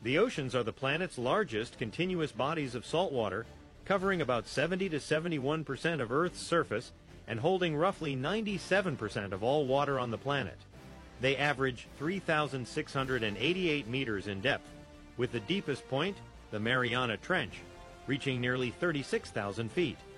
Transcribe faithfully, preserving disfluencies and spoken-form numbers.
The oceans are the planet's largest continuous bodies of salt water, covering about seventy to seventy-one percent of Earth's surface and holding roughly ninety-seven percent of all water on the planet. They average three thousand six hundred eighty-eight meters in depth, with the deepest point, the Mariana Trench, reaching nearly thirty-six thousand feet.